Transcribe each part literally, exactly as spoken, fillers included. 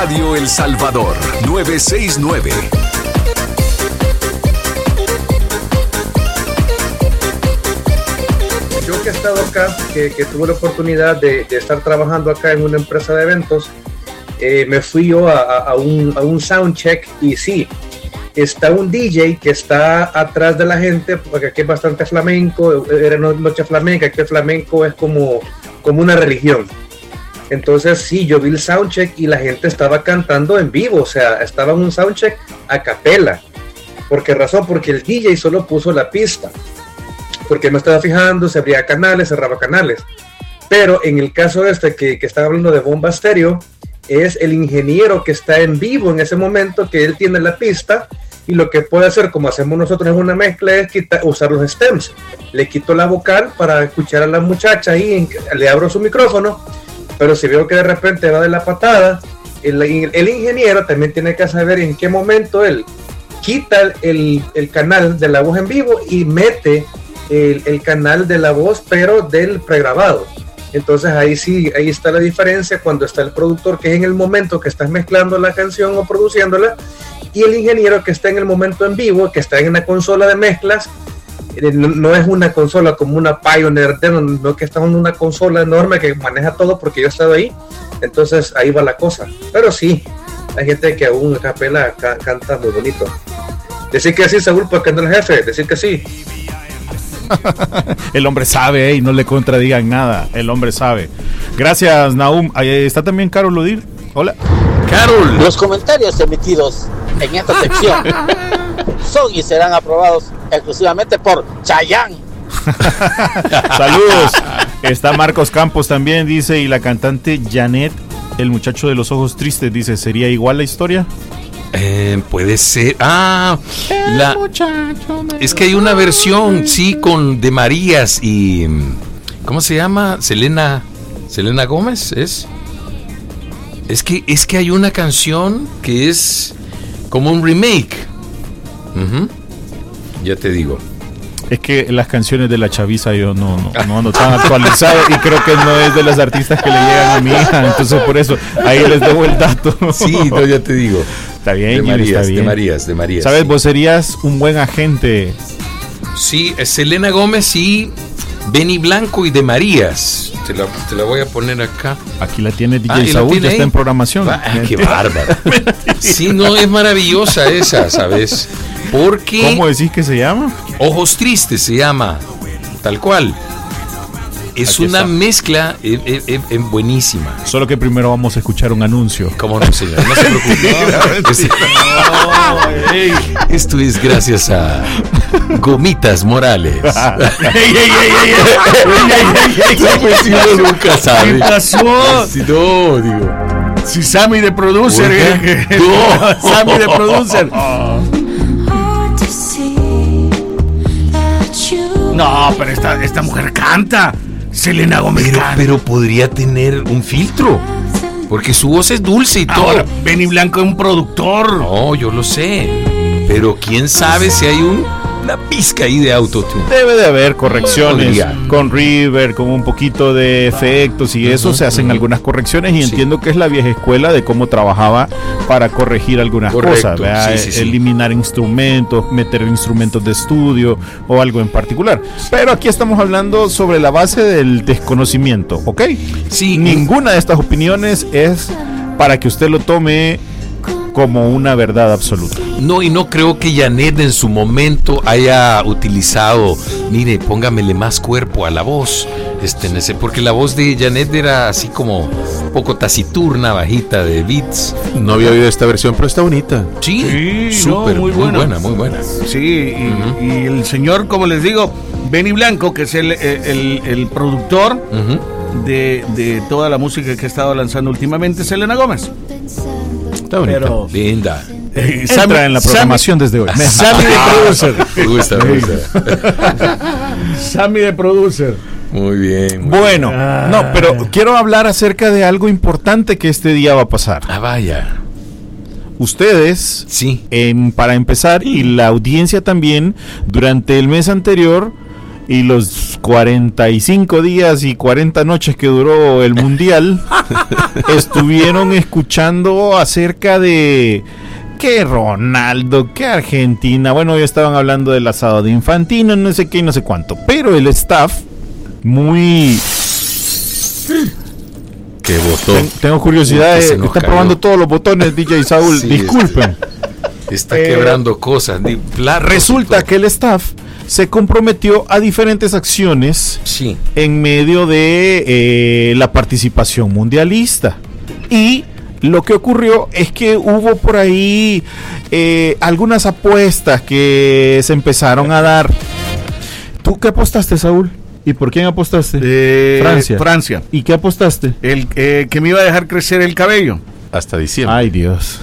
Radio El Salvador, novecientos sesenta y nueve. Yo que he estado acá, que, que tuve la oportunidad de, de estar trabajando acá en una empresa de eventos, eh, me fui yo a, a, un, a un soundcheck y sí, está un D J que está atrás de la gente, porque aquí es bastante flamenco, era noche flamenca, aquí el flamenco es como, como una religión. Entonces sí, yo vi el soundcheck y la gente estaba cantando en vivo, o sea, estaba en un soundcheck a capela. ¿Por qué razón? Porque el D J solo puso la pista, porque me estaba fijando, se abría canales, cerraba canales. Pero en el caso este que, que estaba hablando de Bomba Estéreo, es el ingeniero que está en vivo en ese momento, que él tiene la pista, y lo que puede hacer, como hacemos nosotros en una mezcla, es quitar, usar los stems. Le quito la vocal para escuchar a la muchacha ahí, le abro su micrófono, pero si veo que de repente va de la patada, el, el ingeniero también tiene que saber en qué momento él quita el, el canal de la voz en vivo y mete el, el canal de la voz, pero del pregrabado. Entonces ahí sí, ahí está la diferencia cuando está el productor, que es en el momento que estás mezclando la canción o produciéndola, y el ingeniero que está en el momento en vivo, que está en la consola de mezclas. No, no es una consola como una Pioneer, no, no, que está en una consola enorme que maneja todo, porque yo he estado ahí. Entonces ahí va la cosa. Pero sí, hay gente que aún a capela ca- canta muy bonito. Decir que sí, Saúl, porque no es el jefe, decir que sí. El hombre sabe, eh, y no le contradigan nada. El hombre sabe. Gracias, Nahum. Ahí está también Carol Udir. Hola. Carol. Los comentarios emitidos en esta sección son y serán aprobados exclusivamente por Chayanne. Saludos. Está Marcos Campos también, dice, y la cantante Janet, el muchacho de los ojos tristes, dice, ¿sería igual la historia? Eh, puede ser. Ah, la, es que hay una versión, sí, con de Marías y ¿cómo se llama? Selena, Selena Gómez, es. Es que es que hay una canción que es como un remake. Uh-huh. Ya te digo. Es que las canciones de la chaviza yo no, no, no ando tan actualizado y creo que no es de las artistas que le llegan a mi hija, entonces por eso ahí les debo el dato. Sí, no, ya te digo. Está bien, de Marías, está bien. de Marías, de Marías. ¿Sabes? Sí. Vos serías un buen agente. Sí, Selena Gómez y Benny Blanco y de Marías. Te la, te la voy a poner acá. Aquí la tiene D J Ah, Saúl, tiene ya está ahí? en programación. Ah, qué bárbaro. Sí, no, es maravillosa esa, ¿sabes? Porque ¿Cómo decís que se llama? Ojos Tristes se llama, tal cual. Es Aquí una está. mezcla eh, eh, eh, eh, buenísima. Solo que primero vamos a escuchar un anuncio. ¿Cómo no, señor? No se preocupe. No, ey. Esto es gracias a Gomitas Morales. Si uno nunca sabe. ¿Qué pasó? Si no, digo. Si Sammy de producer, eh, No. Sammy de producer. No, pero esta, esta mujer canta. Selena Gómez Pero, canta. pero podría tener un filtro. Porque su voz es dulce y todo. Ahora, Benny Blanco es un productor. No, yo lo sé. Pero quién sabe si hay un, una pizca ahí de autotune. Debe de haber correcciones Podría. con River, con un poquito de efectos y eso, Ujú, se hacen ujú. algunas correcciones y Sí. entiendo que es la vieja escuela de cómo trabajaba para corregir algunas Correcto, cosas, ¿verdad? sí, sí, sí. Eliminar instrumentos, meter instrumentos de estudio o algo en particular. Pero aquí estamos hablando sobre la base del desconocimiento, ¿ok? Sí, Ninguna de estas opiniones es para que usted lo tome como una verdad absoluta. No, y no creo que Janet en su momento haya utilizado, mire, póngamele más cuerpo a la voz, este, en ese, porque la voz de Janet era así como un poco taciturna, bajita de beats. No había oído esta versión, pero está bonita. Sí, Sí, súper, no, muy, muy buena. buena, muy buena. Sí, y, Ujú. y el señor, como les digo, Benny Blanco, que es el, el, el productor Ujú. de, de toda la música que ha estado lanzando últimamente, Selena Gómez. Está bonita. Pero Linda. eh, Entra en la programación desde hoy. Sammy de producer. Me gusta, me gusta. Sammy de producer. Muy bien. Muy Bueno, Ah. no, pero quiero hablar acerca de algo importante que este día va a pasar. Ah, vaya. Ustedes, Sí. em, para empezar, y la audiencia también, durante el mes anterior y los cuarenta y cinco días y cuarenta noches que duró el mundial, estuvieron escuchando acerca de que Ronaldo, que Argentina, bueno, ya estaban hablando del asado de Infantino, no sé qué y no sé cuánto, pero el staff muy... ¿Qué botó? Ten, tengo curiosidad, Se eh, nos está cayó. probando todos los botones, D J Saúl, Sí, disculpen. Está Eh, quebrando cosas. Di- platos y Resulta todo. que el staff se comprometió a diferentes acciones Sí. en medio de eh, la participación mundialista. Y lo que ocurrió es que hubo por ahí eh, algunas apuestas que se empezaron a dar. ¿Tú qué apostaste, Saúl? ¿Y por quién apostaste? Eh, Francia. Francia. ¿Y qué apostaste? El eh, que me iba a dejar crecer el cabello. Hasta diciembre. Ay, Dios.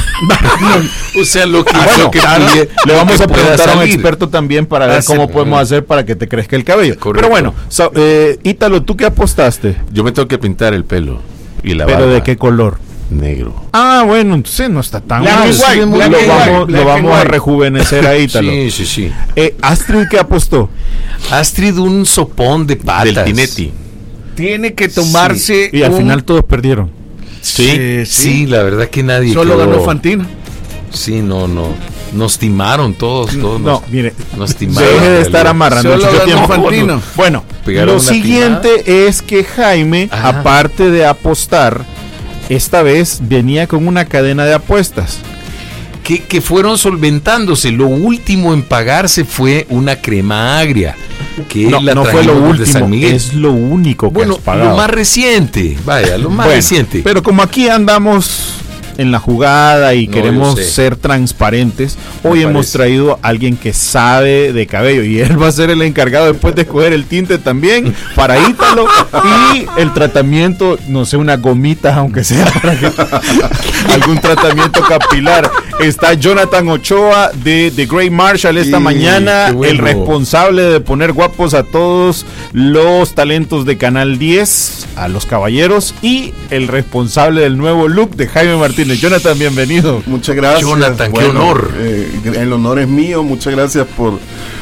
O sea, lo que, Bueno, lo que claro, pide- le lo vamos que a pueda preguntar a un salir. experto también para ver Ah, sí. cómo podemos hacer para que te crezca el cabello. Correcto. Pero bueno, Sa- eh, Ítalo, ¿tú qué apostaste? Yo me tengo que pintar el pelo y la ¿Pero barba. de qué color? Negro. Ah, bueno, entonces no está tan Black mal. and white, Sí, black lo and vamos, white, lo black and vamos a white. rejuvenecer a Ítalo. Sí, sí, sí. Eh, Astrid, ¿qué apostó? Astrid, un sopón de patas. Del Tinetti. Tiene que tomarse. Y al un- final todos perdieron. Sí, Sí, sí, sí. la verdad que nadie. Solo quedó- ganó Fantino. Sí, no, no. Nos timaron todos, todos. No, nos, mire, nos timaron. deje de en estar realidad. amarrando Solo mucho ganó tiempo. Fantino. Bueno, Pegaron lo una siguiente es que Jaime, Ajá. aparte de apostar, esta vez venía con una cadena de apuestas. Que, que fueron solventándose. Lo último en pagarse fue una crema agria. Que No, la no fue lo trajimos desde San último, Miguel. es lo único que Bueno, has pagado. lo más reciente. Vaya, lo más Bueno, reciente. Pero como aquí andamos en la jugada y No, queremos yo sé. ser transparentes, hoy Me hemos parece. traído a alguien que sabe de cabello y él va a ser el encargado después de escoger el tinte también para Ítalo y el tratamiento, no sé, unas gomitas aunque sea para que- algún tratamiento capilar. Está Jonathan Ochoa de The Great Marshall esta Sí, mañana, qué bueno. el responsable de poner guapos a todos los talentos de Canal diez, a los caballeros, y el responsable del nuevo look de Jaime Martínez. Jonathan, bienvenido. Muchas gracias. Jonathan, qué honor. eh, el honor es mío. Muchas gracias por,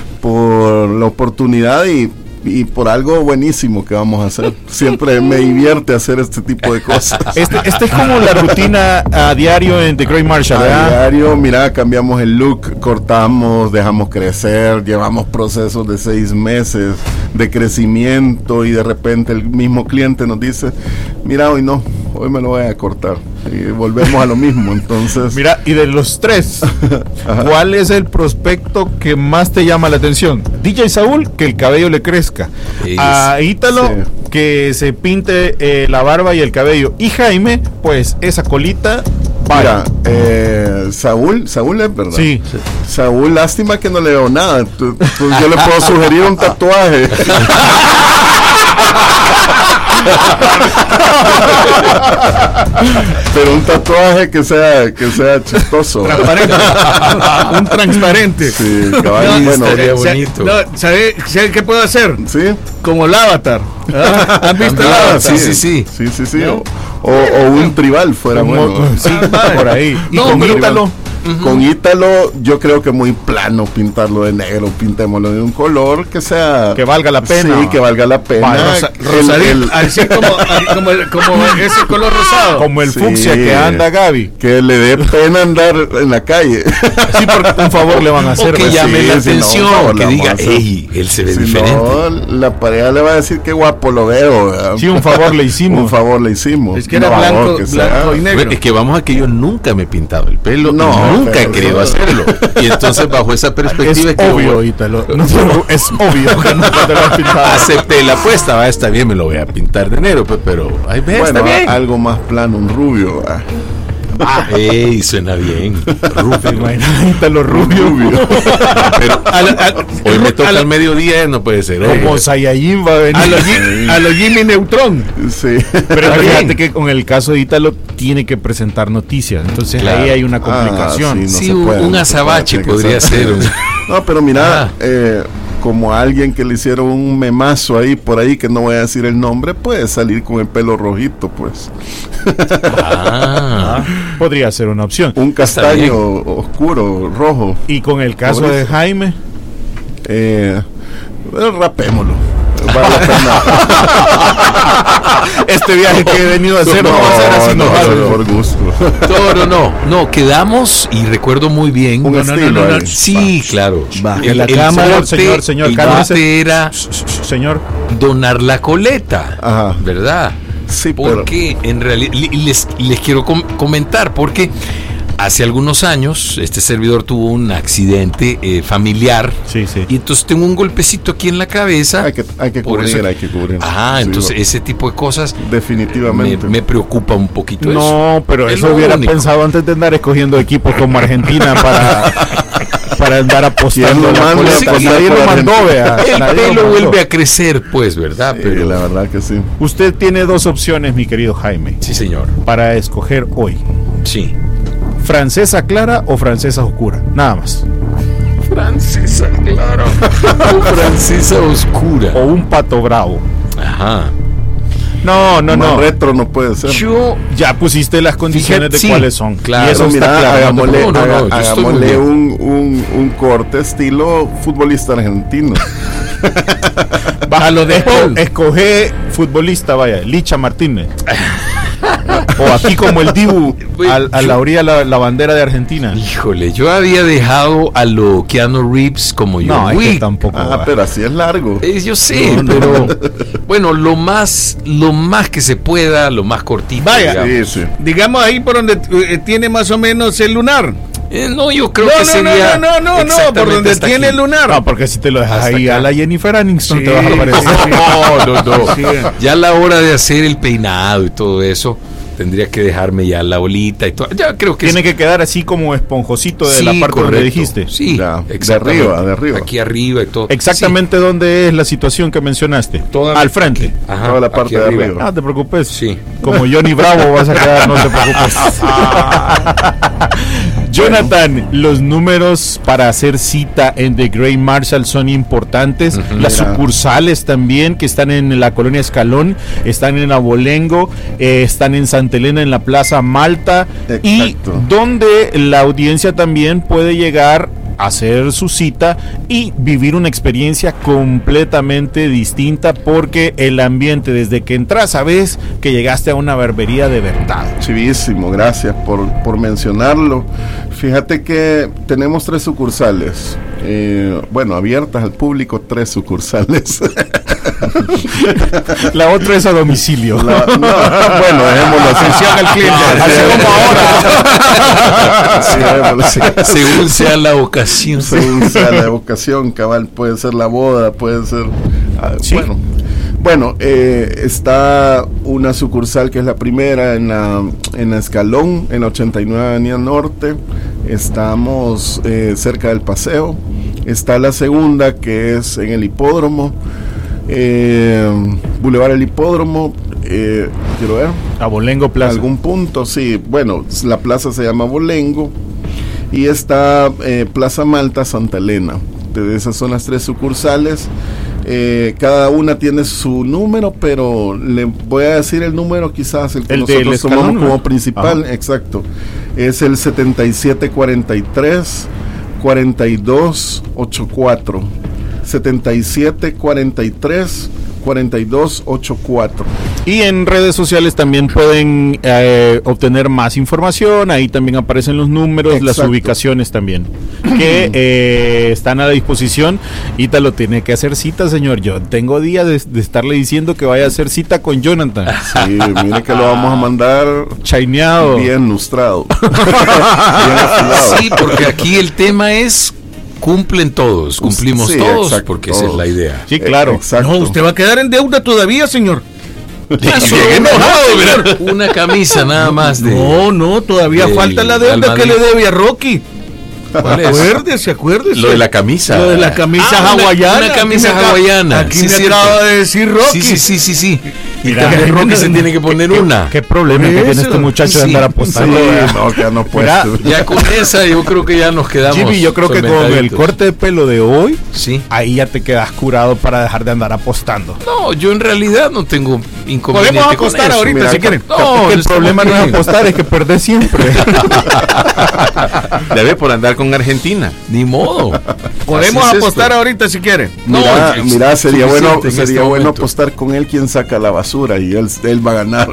por la oportunidad y, y por algo buenísimo que vamos a hacer. Siempre me divierte hacer este tipo de cosas. Este, este es como la rutina a diario en The Great Marshall, A ¿verdad? diario, mira, cambiamos el look, cortamos, dejamos crecer, llevamos procesos de seis meses de crecimiento y de repente el mismo cliente nos dice, mira, hoy no, hoy me lo voy a cortar. Y volvemos a lo mismo, entonces... Mira, y de los tres, ¿cuál es el prospecto que más te llama la atención? D J Saúl, que el cabello le crezca. Sí, A Ítalo, sí. que se pinte eh, la barba y el cabello. Y Jaime, pues esa colita, Mira, vaya. eh, Saúl, Saúl es verdad. Sí. Saúl, lástima que no le veo nada. Tú- tú- yo le puedo sugerir un tatuaje. Pero un tatuaje que sea, que sea chistoso. Transparente. Un transparente. Sí, cabal, No, bueno, estaría O sea, bonito. no, ¿sabe, ¿sabe qué puedo hacer? sí. Como el Avatar. ¿Ah? ¿Han visto el Ah, Avatar? sí, sí, sí. Sí, sí, sí. O, o- o un tribal fuera Como- bueno. sí, por ahí. Y No, con pero- Ítalo, Con Ítalo, yo creo que muy plano pintarlo de negro, pintémoslo de un color que sea. que valga la pena. Sí, que valga la pena. Vale, Rosa- El- rosadito, el- así como, como, el- como ese color rosado. Como el Sí. fucsia que anda Gaby. que le dé pena andar en la calle. Sí, por un favor le van a hacer. O que ¿verdad? llame sí, la sí, no, atención, por favor, que le vamos diga, a hacer. hey, él se ve Si diferente. no, la pareja le va a decir qué guapo lo veo. ¿verdad? Sí, un favor le hicimos. Un favor le hicimos. Es que era Un favor blanco, que sea. blanco y negro. Bueno, es que vamos a que yo nunca me he pintado el pelo, No, no, nunca he pero querido eso- hacerlo. Y entonces bajo esa Es perspectiva es que yo obvio, voy- Ítalo. No, no, es obvio que no te lo has pintado. acepté la apuesta, va, está bien, me lo voy a pintar de negro, pues, pero ahí ve, Bueno, está bien. algo más plano, un rubio. ¿verdad? Ah, ey, suena bien. ¿Te imaginas? Ítalo rubio. Pero A lo- a- hoy me toca a lo- al mediodía, no puede ser. Como eh. Saiyajin va a venir. a lo Ji- a lo Jimmy Neutron. Sí. Pero Está fíjate bien. que con el caso de Ítalo tiene que presentar noticias. Entonces Claro. ahí hay una complicación. Ah, no Sí, se un- puede, un no se azabache puede, tiene que podría ser. un- No, pero mira, Ah. eh, como a alguien que le hicieron un memazo ahí por ahí, que no voy a decir el nombre, puede salir con el pelo rojito, pues. Ah, Podría ser una opción. Un bien. castaño oscuro, rojo. Y con el caso Por de eso. Jaime, Eh, Pero rapémoslo. Vale la pena. Este viaje que he venido a hacer no, no va a ser así, no, no, vale. no, por gusto. Toro, no, no, quedamos y recuerdo muy bien. Un No, estilo no, no, no, ahí. sí, claro. Va. En la cámara, mote- señor, señor, el cálmese. mote era Señor, donar la coleta, Ajá. ¿verdad? Sí, pero Porque en realidad les, les quiero com- comentar, porque hace algunos años este servidor tuvo un accidente eh, familiar. sí, sí. Y entonces tengo un golpecito aquí en la cabeza. hay que, hay que Por cubrir, eso- hay que cubrir. Ah, Sí, entonces bueno, ese tipo de cosas me, definitivamente. me preocupa un poquito eso. No, pero Es eso lo hubiera único. pensado antes de andar escogiendo equipos como Argentina para, para andar apostando. ¿Quién lo la manda coleta. a apostar Nadie por lo mandó, Argentina? vea. El Nadie lo pelo mandó. vuelve a crecer, pues, ¿verdad? Sí, Pero la verdad que sí. Usted tiene dos opciones, mi querido Jaime, sí, señor. para escoger hoy. Sí. ¿Francesa clara o francesa oscura? Nada más. Francesa, claro. O francesa oscura. O un pato bravo. Ajá. No, no, Más no. retro no puede ser. Yo Ya pusiste las condiciones Fíjate, de sí, cuáles son. claro. Y eso Pero está mira, claro. hagámosle, No, no, no, haga- yo estoy muy hagámosle bien. un, un, un corte estilo futbolista argentino. Bájalo de Paul. Escoge futbolista, vaya, Licha Martínez. O aquí como el Dibu, al- a, la orilla la, la bandera de Argentina. Híjole, yo había dejado a lo Keanu Reeves como yo. No, es que tampoco. Ah, va. pero así es largo. Eh, yo sé, No, no, pero bueno, lo más, lo más que se pueda, lo más cortito. Vaya. digamos. Sí, sí. Digamos ahí por donde eh, tiene más o menos el lunar. Eh, no, yo creo No, que no, sería no, no, no, no, por exactamente donde hasta tiene aquí. el lunar. No, porque si te lo dejas Hasta ahí acá. a la Jennifer Aniston Sí, te vas a aparecer. sí, sí. No, no, no. Sí. Ya a la hora de hacer el peinado y todo eso, tendría que dejarme ya la bolita y todo. Ya creo que Tiene es- que quedar así como esponjosito de sí, la parte donde correcto. dijiste. Sí, Ya, de exactamente. arriba, de arriba. Aquí arriba y todo. Exactamente donde es la situación que mencionaste. Toda- Al frente. Sí. Ajá, Toda la aquí parte de arriba. No te preocupes. Sí. Como Johnny Bravo vas a quedar, no te preocupes. Jonathan, los números para hacer cita en The Great Marshall son importantes. Ujú. Las Mira. sucursales también que están en la colonia Escalón, están en Abolengo, eh, están en Santa Elena en la Plaza Malta y Exacto. donde la audiencia también puede llegar a hacer su cita y vivir una experiencia completamente distinta porque el ambiente desde que entras sabes que llegaste a una barbería de verdad. Chivísimo, gracias por, por mencionarlo. Fíjate que tenemos tres sucursales. Eh, bueno, abiertas al público, tres sucursales. La otra es a domicilio. La- no, bueno, dejémoslo así. Atención al cliente. Así como Sí, dejémoslo así. Según sea la ocasión. Según sea la ocasión, cabal, puede ser la boda, puede ser... ah, Sí. Bueno, bueno eh, está una sucursal que es la primera en la, en la Escalón, en la ochenta y nueve Avenida Norte. Estamos eh, cerca del paseo. Está la segunda que es en el hipódromo. Eh, Boulevard El Hipódromo. Eh, quiero ver. Abolengo Plaza. Algún punto, sí. Bueno, la plaza se llama Bolengo y está eh, Plaza Malta, Santa Elena. De esas son las tres sucursales. Eh, cada una tiene su número, pero le voy a decir el número quizás el que El del nosotros escalón, tomamos como ¿no? principal. Ajá. Exacto. Es el setenta y siete cuarenta y tres cuarenta y dos ochenta y cuatro. setenta y siete cuarenta y tres cuarenta y dos ochenta y cuatro. Y en redes sociales también pueden eh, obtener más información. Ahí también aparecen los números, las Exacto. ubicaciones también, que eh, están a la disposición. Ítalo tiene que hacer cita, señor. Yo tengo días de, de estarle diciendo que vaya a hacer cita con Jonathan. Sí, mire que lo vamos a mandar Chaineado. bien lustrado. Bien afilado. Sí, porque aquí el tema es cumplen todos, cumplimos Sí, todos, exacto, porque esa es todos. la idea. Sí, claro. Eh, exacto. No, usted va a quedar en deuda todavía, señor. Llegué enojado, mira. Una camisa nada más de. No, no, todavía del falta la deuda Real que le Madrid. debe a Rocky. ¿Cuál es? Acuérdese, acuérdese. Lo de la camisa. Lo de la camisa Ah, una- hawaiana. una camisa Aquí me acaba- hawaiana. Aquí Sí, me cierto. acaba de decir Rocky. Sí, sí, sí, sí, sí. Y Mira, también Rocky se tiene que poner una. ¿Qué problema que tiene Eso, este muchacho de sí, andar Sí, apostando? ¿verdad? no, que no puede. Mira, Ya con esa yo creo que ya nos quedamos. Jimmy, yo creo que con el solventaditos. corte de pelo de hoy, Sí. ahí ya te quedas curado para dejar de andar apostando. No, yo en realidad no tengo inconveniente. Podemos con apostar eso. ahorita Mira, si quieren. No, Es que el está problema muy no es bien. apostar, es que perdés siempre. Debe por andar con Argentina. Ni modo. Podemos Así es apostar esto. ahorita si quieren. No, Mira, es mira, sería bueno, suficiente en sería este bueno momento. apostar con él quien saca la basura y él, él va a ganar.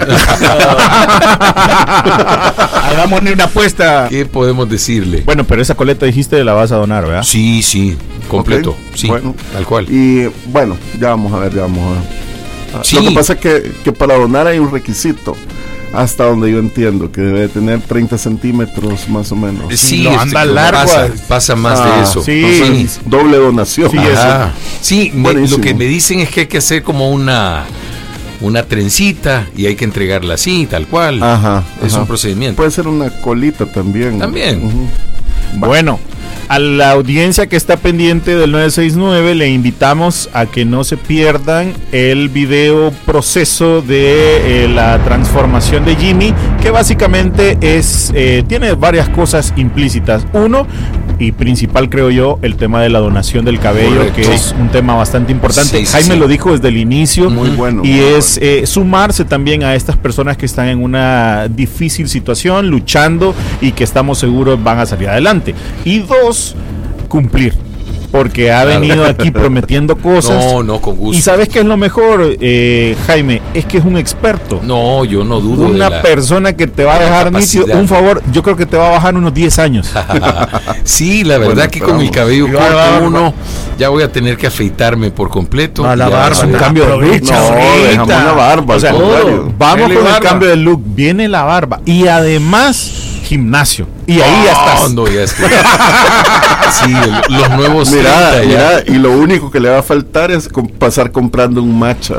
Hagámosle una apuesta. ¿Qué podemos decirle? Bueno, pero esa coleta dijiste la vas a donar, ¿verdad? Sí, sí, completo. Ok, Sí, bueno. tal cual. Y bueno, ya vamos a ver, ya vamos a ver. Sí. Lo que pasa es que, que para donar hay un requisito, hasta donde yo entiendo, que debe tener treinta centímetros más o menos. Sí, no, este, anda como largo, Pasa, es- pasa más Ah, de eso. sí. Sí. Doble donación. Sí, Ajá. Sí, me- lo Buenísimo. que me dicen es que hay que hacer como una una trencita y hay que entregarla así, tal cual. Ajá, Es ajá. un procedimiento. Puede ser una colita también. También. Ujú. Bueno, a la audiencia que está pendiente del nueve seis nueve le invitamos a que no se pierdan el video proceso de eh, la transformación de Jimmy, que básicamente es eh, tiene varias cosas implícitas. Uno, y principal creo yo, el tema de la donación del cabello, Correcto. que es un tema bastante importante. Sí, sí, Jaime sí. lo dijo desde el inicio. Muy bueno. Y muy es eh, sumarse también a estas personas que están en una difícil situación, luchando y que estamos seguros van a salir adelante. Y dos, cumplir. Porque ha Claro. venido aquí prometiendo cosas. No, no, con gusto. Y sabes qué es lo mejor, eh, Jaime, es que es un experto. No, yo no dudo Una de la... persona que te va a dejar nítido. capacidad. Un favor, yo creo que te va a bajar unos diez años. Sí, la verdad Bueno, que con el esperamos. cabello Y va a corto dar- uno, ya voy a tener que afeitarme por completo. A la Ya, barba, sí. un cambio de look. No, ahorita. dejamos la barba, O sea, al contrario. vamos Dele con el barba. cambio de look. Viene la barba. Y además, gimnasio. Y ahí ya estás. No, ya estoy. Sí, el- los nuevos Mira, treinta ya. mira, y lo único que le va a faltar es com- pasar comprando un matcha.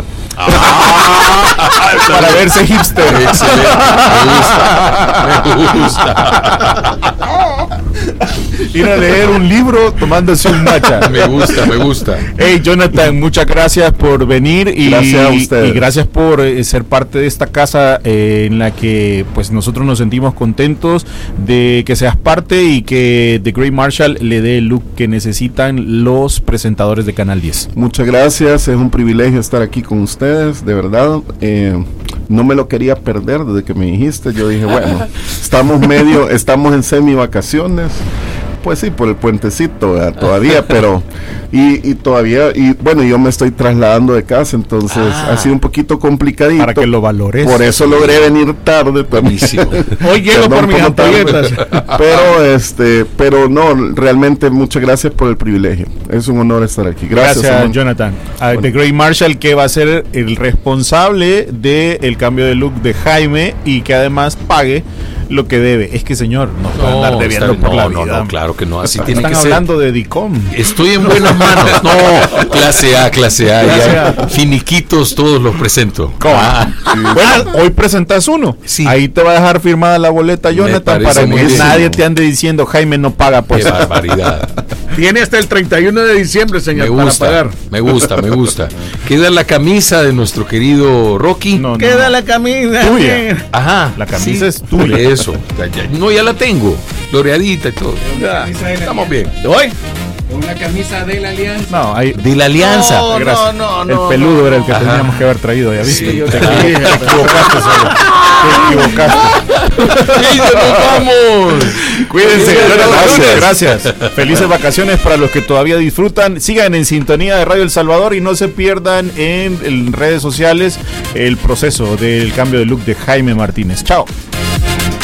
Para verse hipster. Excelente, me gusta, me gusta. Ir a leer un libro tomándose un matcha. Me gusta, me gusta. Hey Jonathan, muchas gracias por venir y Gracias a ustedes. y gracias por eh, ser parte de esta casa eh, en la que pues nosotros nos sentimos contentos de que seas parte y que The Great Marshall le dé el look que necesitan los presentadores de Canal diez. Muchas gracias, es un privilegio estar aquí con ustedes, de verdad. Eh, no me lo quería perder desde que me dijiste. Yo dije, bueno, estamos medio, estamos en semi vacaciones. Pues sí, por el puentecito, ¿verdad? Todavía, pero y, y todavía, y bueno, yo me estoy trasladando de casa, entonces Ah. ha sido un poquito complicadito. Para que lo valores. Por eso logré venir tarde también. Buenísimo. Hoy llego por Perdón mis por no tarde. ampolletas. Pero este, pero no, realmente muchas gracias por el privilegio. Es un honor estar aquí. Gracias, Gracias, hermano. Jonathan. A Bueno. The Great Marshall, que va a ser el responsable del cambio de look de Jaime y que además pague lo que debe. Es que, señor, no puede No, andar debiendo está- por no, la no, vida. no, claro que no, así tiene Están que ser. hablando de DICOM. Estoy en buenas manos. No, clase A, clase A. Clase ya. A. Finiquitos, todos los presento. Ah, Bueno, hoy presentas uno. Sí. Ahí te va a dejar firmada la boleta, Me Jonathan, parece para muy que bien. nadie te ande diciendo Jaime no paga. qué Pues barbaridad. Tiene hasta el treinta y uno de diciembre, señor, Me para gusta, pagar. me gusta, me gusta. Queda la camisa de nuestro querido Rocky. no, no. Queda la camisa. Tuya. Ajá. La camisa es por tuya. Eso. Ya- ya- no, ya la tengo. Floreadita y todo. Ya. Estamos bien. ¿Hoy? Una camisa de la Alianza. No, ahí, De la alianza. No, Gracias. no, no, el peludo no, era el que Ajá. teníamos que haber traído, ya viste. Sí, te, claro. equivocaste, te equivocaste, solo. Te equivocaste. ¡Ey, ya nos vamos! Cuídense, Gracias. gracias. gracias. Felices vacaciones para los que todavía disfrutan. Sigan en sintonía de Radio El Salvador y no se pierdan en, en redes sociales el proceso del cambio de look de Jaime Martínez. Chao.